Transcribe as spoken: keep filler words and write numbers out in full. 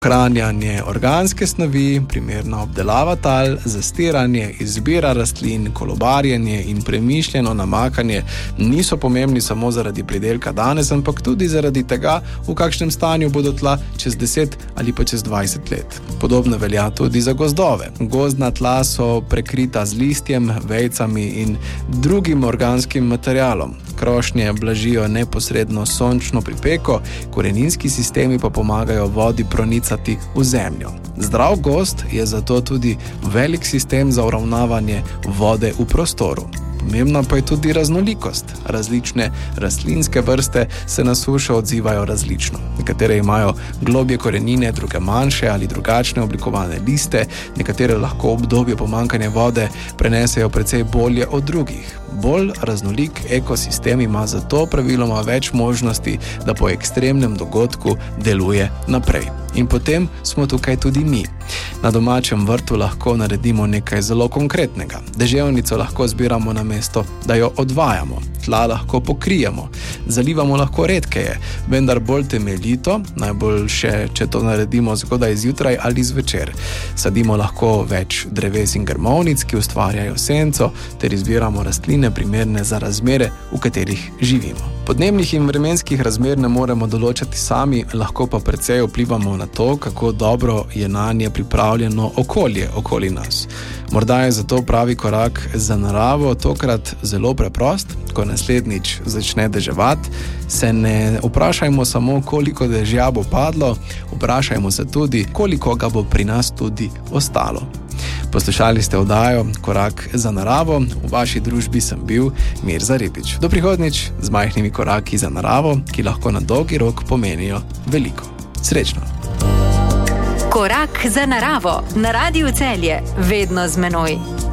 Hranjanje organske snovi, primerna obdelava tal, zastiranje, izbira rastlin, kolobarjenje in premišljeno namakanje niso pomembni samo zaradi pridelka danes, ampak tudi zaradi tega, v kakšnem stanju bodo tla čez deset ali pa čez dvajset let. Podobno velja tudi za gozdove. Gozdna tla so prekrita z listjem, vejcami in drugim organskim materialom. Krošnje blažijo neposredno sončno pripeko, koreninski sistemi pa pomagajo vodi pronicati v zemljo. Zdrav gozd je zato tudi velik sistem za uravnavanje vode v prostoru. Pomembna pa je tudi raznolikost. Različne rastlinske vrste se na sušo odzivajo različno. Nekatere imajo globje korenine, druge manjše ali drugačne oblikovane liste, nekatere lahko obdobje pomanjkanja vode prenesejo precej bolje od drugih. Bolj raznolik ekosistem ima zato praviloma več možnosti, da po ekstremnem dogodku deluje naprej. In potem smo tukaj tudi mi. Na domačem vrtu lahko naredimo nekaj zelo konkretnega. Deževnico lahko zbiramo na mesto, da jo odvajamo. Tla lahko pokrijemo. Zalivamo lahko redkeje, vendar bolj temeljito, najboljše, če to naredimo zgodaj zjutraj ali zvečer. Sadimo lahko več dreves in grmovnic, ki ustvarjajo senco, ter izbiramo rastline primerne za razmere, v katerih živimo. Podnebnih in vremenskih razmer ne moremo določati sami, lahko pa precej vplivamo na to, kako dobro je nanje pripravljeno okolje okoli nas. Morda je zato pravi korak za naravo tokrat zelo preprost. Ko naslednjič začne deževati, se ne vprašajmo samo, koliko dežja bo padlo, vprašajmo se tudi, koliko ga bo pri nas tudi ostalo. Poslušali ste oddajo Korak za naravo, v vaši družbi sem bil Mirza Ribič. Do prihodnjič z majhnimi koraki za naravo, ki lahko na dolgi rok pomenijo veliko. Srečno! Korak za naravo na Radiu Celje, vedno z menoj.